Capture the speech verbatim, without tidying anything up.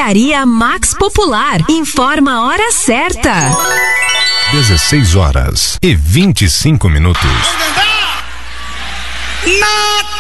Drogaria Max Popular. Informa a hora certa. dezesseis horas e vinte e cinco minutos. Not